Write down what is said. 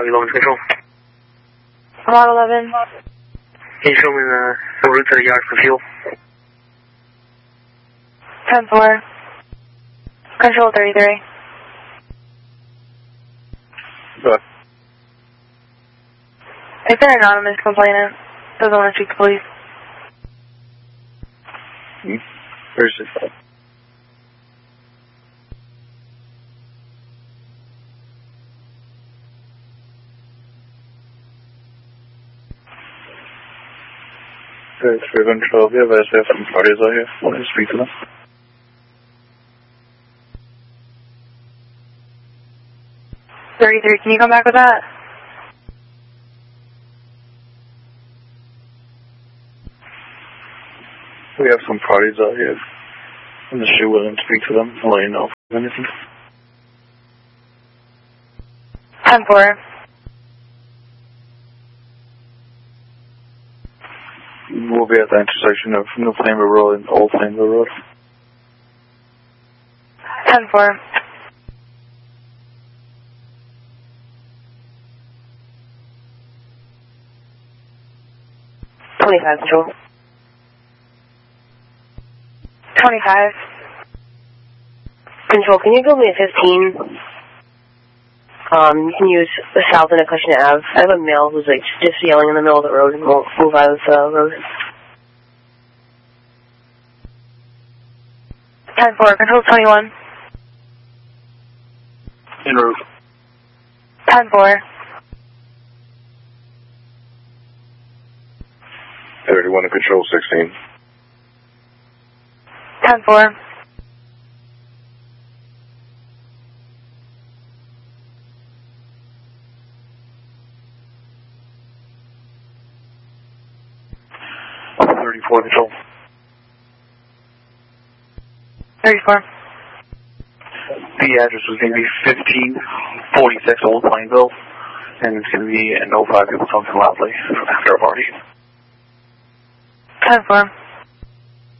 Copy, Long's Control. Mod 11. Can you show me the route to the yard for fuel? 10-4. Control 33. Good. It's an anonymous complainant. Doesn't want to speak to police. Where's this? Okay, 312, yeah, there's some parties out here. Want to speak to them? Can you come back with that? We have some parties out here. I'm just sure willing to speak to them. I'll let you know if there's anything. 10-4. We'll be at the intersection of New Plainville Road and Old Plainville Road. 10-4. Control. 25. Control, can you go me at 15? You can use the south end of Cushing Ave. I have a male who's like just yelling in the middle of the road and won't move out of the road. 10-4, Control 21. En route. 10-4. 31 to Control 16. 10-4. Control. 34. The address was going to be 1546 Old Plainville, and it's going to be no 5 people talking loudly after a party. 10-4.